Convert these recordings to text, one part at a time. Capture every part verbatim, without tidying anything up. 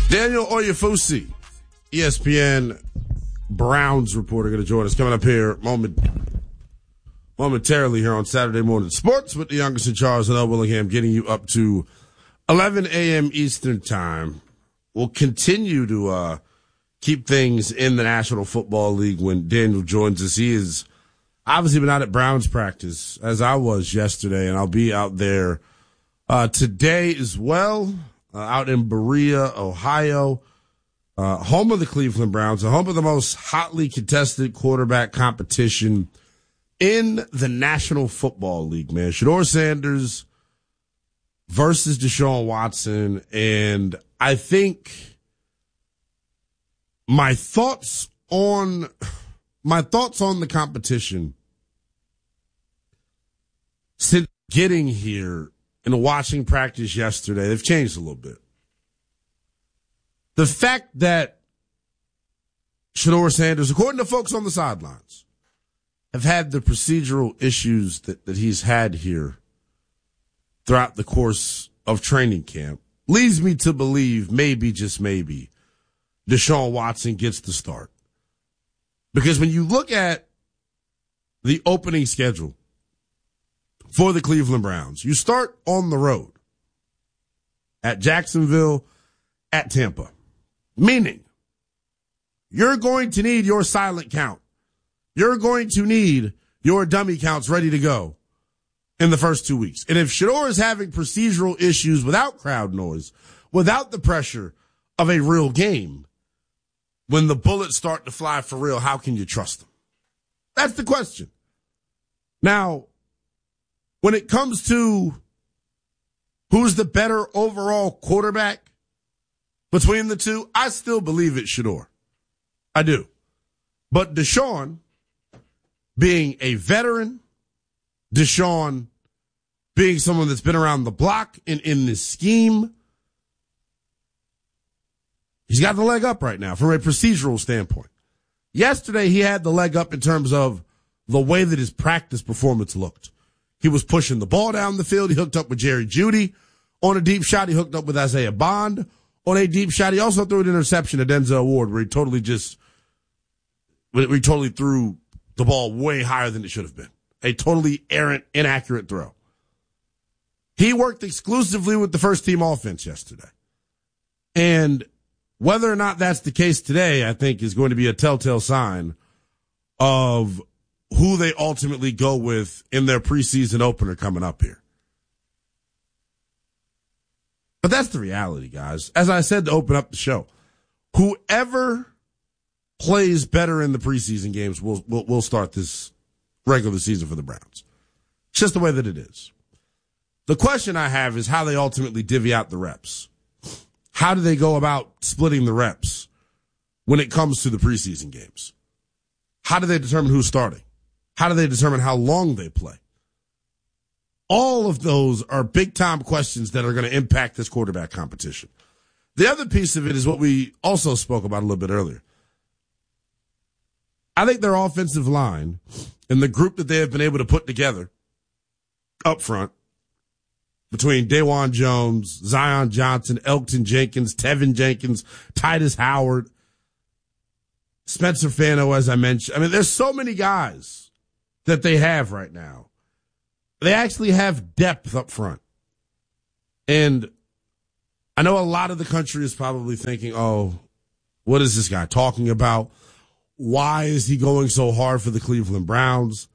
Daniel Oyefusi, E S P N Browns reporter, going to join us coming up here moment, momentarily here on Saturday Morning Sports with the youngest in Charles and L. Willingham, getting you up to eleven a.m. Eastern Time. We'll continue to uh, keep things in the National Football League when Daniel joins us. He is obviously been out at Browns practice, as I was yesterday, and I'll be out there uh, today as well. Uh, out in Berea, Ohio, uh, home of the Cleveland Browns, the home of the most hotly contested quarterback competition in the National Football League, man. Shedeur Sanders versus Deshaun Watson. And I think my thoughts on, my thoughts on the competition since getting here and watching practice yesterday, they've changed a little bit. The fact that Shedeur Sanders, according to folks on the sidelines, have had the procedural issues that, that he's had here throughout the course of training camp leads me to believe maybe, just maybe, Deshaun Watson gets the start. Because when you look at the opening schedule for the Cleveland Browns, you start on the road at Jacksonville, at Tampa, meaning you're going to need your silent count. You're going to need your dummy counts ready to go in the first two weeks. And if Shedeur is having procedural issues without crowd noise, without the pressure of a real game, when the bullets start to fly for real, how can you trust them? That's the question. Now, when it comes to who's the better overall quarterback between the two, I still believe it's Shedeur. I do. But Deshaun, being a veteran, Deshaun being someone that's been around the block in, in this scheme, he's got the leg up right now from a procedural standpoint. Yesterday, he had the leg up in terms of the way that his practice performance looked. He was pushing the ball down the field. He hooked up with Jerry Jeudy on a deep shot. He hooked up with Isaiah Bond on a deep shot. He also threw an interception to Denzel Ward where he totally just, where he totally threw the ball way higher than it should have been. A totally errant, inaccurate throw. He worked exclusively with the first team offense yesterday. And whether or not that's the case today, I think is going to be a telltale sign of who they ultimately go with in their preseason opener coming up here. But that's the reality, guys. As I said to open up the show, whoever plays better in the preseason games will will will start this regular season for the Browns. It's just the way that it is. The question I have is how they ultimately divvy out the reps. How do they go about splitting the reps when it comes to the preseason games? How do they determine who's starting? How do they determine how long they play? All of those are big-time questions that are going to impact this quarterback competition. The other piece of it is what we also spoke about a little bit earlier. I think their offensive line and the group that they have been able to put together up front between DaJuan Jones, Zion Johnson, Elgton Jenkins, Tevin Jenkins, Titus Howard, Spencer Fano, as I mentioned. I mean, there's so many guys that they have right now. They actually have depth up front. And I know a lot of the country is probably thinking, oh, what is this guy talking about? Why is he going so hard for the Cleveland Browns?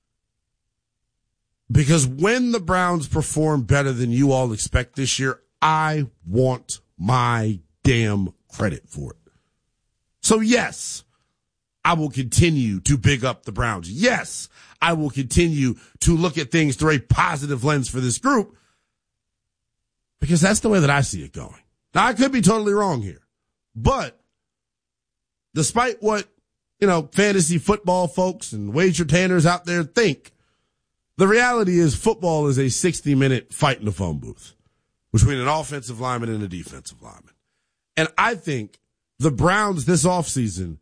Because when the Browns perform better than you all expect this year, I want my damn credit for it. So yes, I will continue to big up the Browns. Yes, I will continue to look at things through a positive lens for this group because that's the way that I see it going. Now, I could be totally wrong here, but despite what, you know, fantasy football folks and wager tanners out there think, the reality is football is a sixty-minute fight in the phone booth between an offensive lineman and a defensive lineman. And I think the Browns this offseason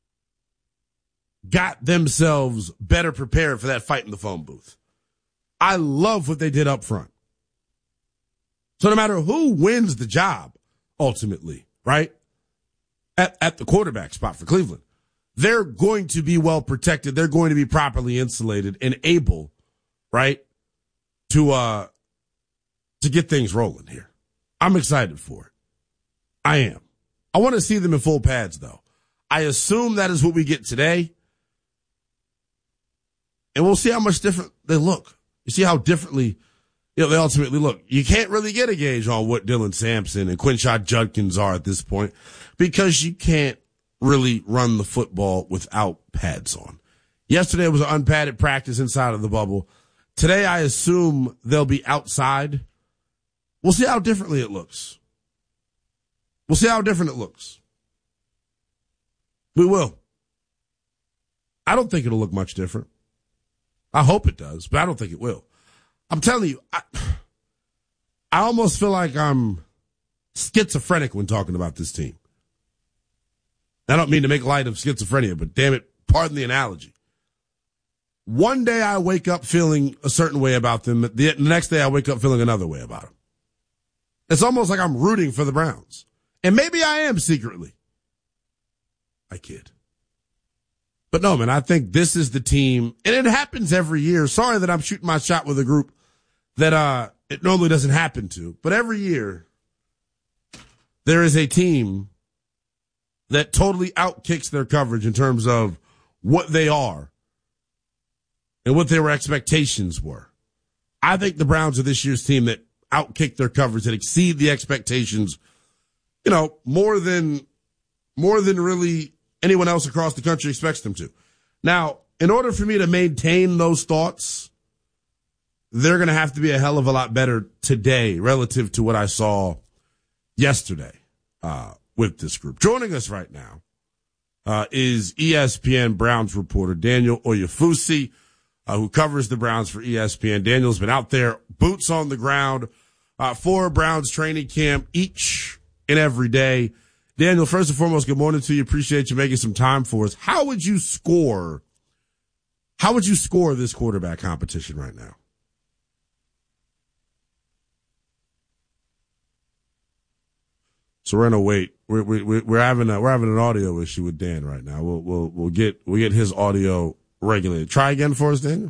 got themselves better prepared for that fight in the phone booth. I love what they did up front. So no matter who wins the job, ultimately, right? At, at the quarterback spot for Cleveland. They're going to be well protected. They're going to be properly insulated and able, right, to uh to get things rolling here. I'm excited for it. I am. I want to see them in full pads, though. I assume that is what we get today. And we'll see how much different they look. You see how differently, you know, they ultimately look. You can't really get a gauge on what Dylan Sampson and Quinshon Judkins are at this point because you can't really run the football without pads on. Yesterday was an unpadded practice inside of the bubble. Today, I assume they'll be outside. We'll see how differently it looks. We'll see how different it looks. We will. I don't think it'll look much different. I hope it does, but I don't think it will. I'm telling you, I, I almost feel like I'm schizophrenic when talking about this team. I don't mean to make light of schizophrenia, but damn it, pardon the analogy. One day I wake up feeling a certain way about them. The next day I wake up feeling another way about them. It's almost like I'm rooting for the Browns. And maybe I am secretly. I kid. But no, man, I think this is the team, and it happens every year. Sorry that I'm shooting my shot with a group that uh it normally doesn't happen to. But every year, there is a team that totally outkicks their coverage in terms of what they are and what their expectations were. I think the Browns are this year's team that outkick their coverage, that exceed the expectations, you know, more than more than really anyone else across the country expects them to. Now, in order for me to maintain those thoughts, they're going to have to be a hell of a lot better today relative to what I saw yesterday uh, with this group. Joining us right now uh, is E S P N Browns reporter Daniel Oyefusi, uh, who covers the Browns for E S P N. Daniel's been out there, boots on the ground, uh, for Browns training camp each and every day. Daniel, first and foremost, good morning to you. Appreciate you making some time for us. How would you score, how would you score this quarterback competition right now? So we're gonna wait. We're we're we're having a, we're having an audio issue with Dan right now. We'll we'll we'll get we'll get his audio regulated. Try again for us, Daniel.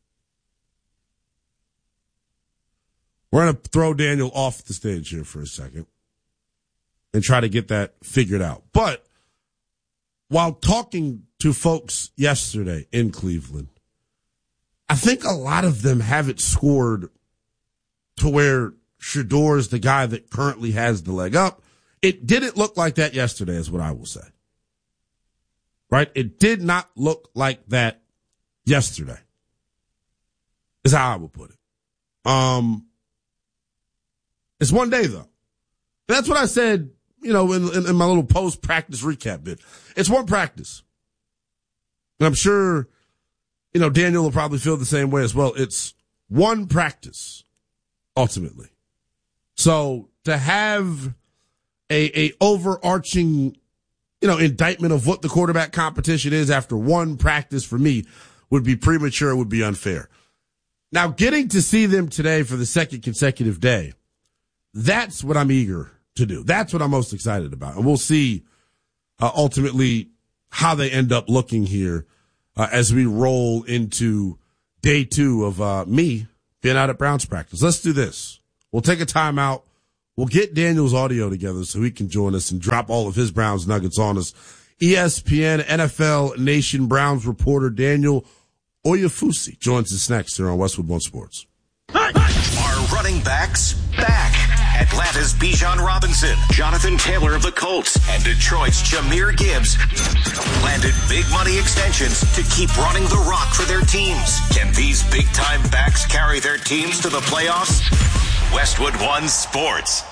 We're gonna throw Daniel off the stage here for a second and try to get that figured out. But while talking to folks yesterday in Cleveland, I think a lot of them have it scored to where Shedeur is the guy that currently has the leg up. It didn't look like that yesterday, is what I will say. Right? It did not look like that yesterday, is how I will put it. Um, it's one day, though. That's what I said, you know, in, in, in my little post-practice recap bit. It's one practice. And I'm sure, you know, Daniel will probably feel the same way as well. It's one practice, ultimately. So to have a, a overarching, you know, indictment of what the quarterback competition is after one practice for me would be premature, would be unfair. Now, getting to see them today for the second consecutive day, that's what I'm eager to do. That's what I'm most excited about. And we'll see uh, ultimately how they end up looking here uh, as we roll into day two of uh, me being out at Browns practice. Let's do this. We'll take a timeout. We'll get Daniel's audio together so he can join us and drop all of his Browns nuggets on us. E S P N N F L Nation Browns reporter Daniel Oyefusi joins us next here on Westwood One Sports. Are running backs back? Atlanta's Bijan Robinson, Jonathan Taylor of the Colts, and Detroit's Jahmyr Gibbs landed big money extensions to keep running the rock for their teams. Can these big-time backs carry their teams to the playoffs? Westwood One Sports.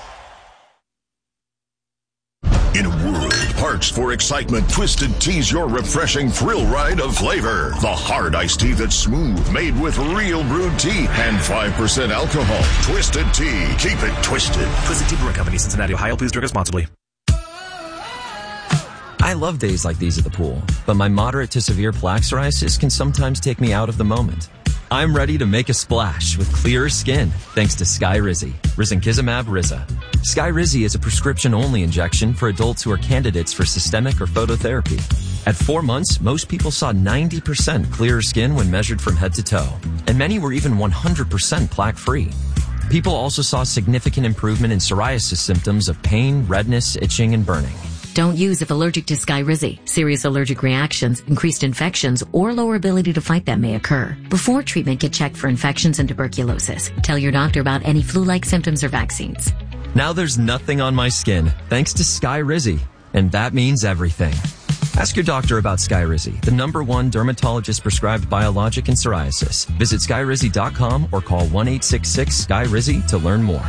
In a world parched for excitement, Twisted Tea's your refreshing thrill ride of flavor. The hard iced tea that's smooth, made with real brewed tea and five percent alcohol. Twisted Tea. Keep it twisted. Twisted Tea Brewing Company, Cincinnati, Ohio. Please drink responsibly. I love days like these at the pool, but my moderate to severe plaque psoriasis can sometimes take me out of the moment. I'm ready to make a splash with clearer skin thanks to Skyrizi, risankizumab Riza. Skyrizi is a prescription-only injection for adults who are candidates for systemic or phototherapy. At four months, most people saw ninety percent clearer skin when measured from head to toe, and many were even one hundred percent plaque-free. People also saw significant improvement in psoriasis symptoms of pain, redness, itching, and burning. Don't use if allergic to Skyrizi. Serious allergic reactions, increased infections, or lower ability to fight them may occur. Before treatment, get checked for infections and tuberculosis. Tell your doctor about any flu-like symptoms or vaccines. Now there's nothing on my skin thanks to Skyrizi, and that means everything. Ask your doctor about Skyrizi, the number one dermatologist-prescribed biologic in psoriasis. Visit skyrizi dot com or call one eight six six Sky Rizi to learn more.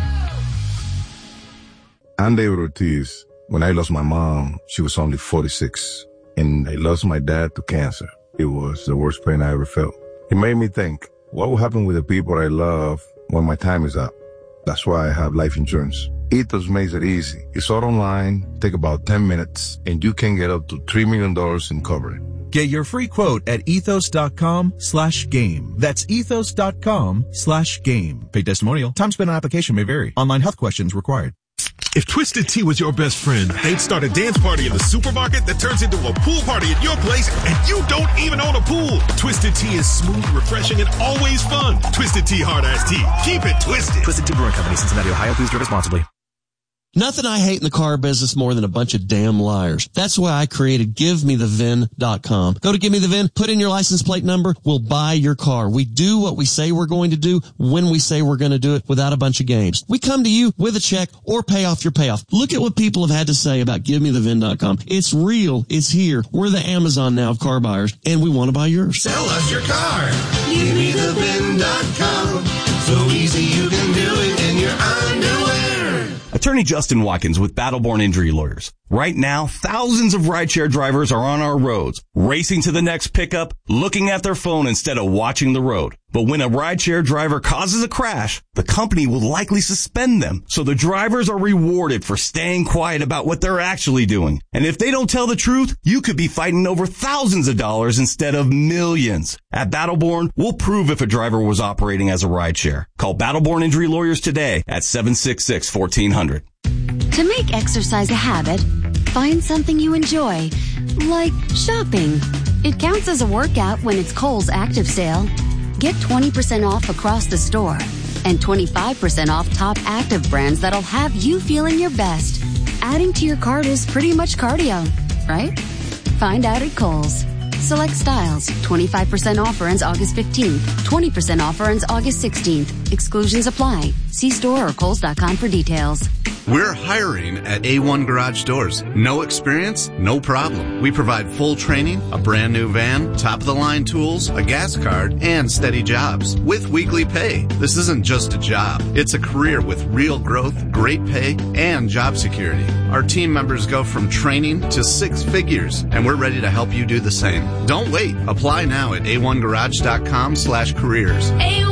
I'm David Ortiz. When I lost my mom, she was only forty-six, and I lost my dad to cancer. It was the worst pain I ever felt. It made me think, what will happen with the people I love when my time is up? That's why I have life insurance. Ethos makes it easy. It's all online, take about ten minutes, and you can get up to three million dollars in coverage. Get your free quote at ethos.com slash game. That's ethos.com slash game. Paid testimonial. Time spent on application may vary. Online health questions required. If Twisted Tea was your best friend, they'd start a dance party in the supermarket that turns into a pool party at your place, and you don't even own a pool. Twisted Tea is smooth, refreshing, and always fun. Twisted Tea Hard Iced Tea. Keep it twisted. Twisted Tea Brewing Company, Cincinnati, Ohio. Please drink responsibly. Nothing I hate in the car business more than a bunch of damn liars. That's why I created give me the V I N dot com. Go to Give Me The V I N, put in your license plate number, we'll buy your car. We do what we say we're going to do when we say we're going to do it without a bunch of games. We come to you with a check or pay off your payoff. Look at what people have had to say about Give Me The V I N dot com. It's real. It's here. We're the Amazon now of car buyers, and we want to buy yours. Sell us your car. Give Me The V I N dot com. So easy you can do it in your underwear. Attorney Justin Watkins with Battleborn Injury Lawyers. Right now, thousands of rideshare drivers are on our roads, racing to the next pickup, looking at their phone instead of watching the road. But when a rideshare driver causes a crash, the company will likely suspend them. So the drivers are rewarded for staying quiet about what they're actually doing. And if they don't tell the truth, you could be fighting over thousands of dollars instead of millions. At Battleborn, we'll prove if a driver was operating as a rideshare. Call Battleborn Injury Lawyers today at seven six six, one four zero zero. To make exercise a habit, find something you enjoy, like shopping. It counts as a workout when it's Kohl's Active Sale. Get twenty percent off across the store and twenty-five percent off top active brands that'll have you feeling your best. Adding to your cart is pretty much cardio, right? Find out at Kohl's. Select styles. twenty-five percent offer ends August fifteenth. twenty percent offer ends August sixteenth. Exclusions apply. See store or kohls dot com for details. We're hiring at A one Garage Doors. No experience? No problem. We provide full training, a brand new van, top-of-the-line tools, a gas card, and steady jobs with weekly pay. This isn't just a job. It's a career with real growth, great pay, and job security. Our team members go from training to six figures, and we're ready to help you do the same. Don't wait. Apply now at A one garage dot com slash careers.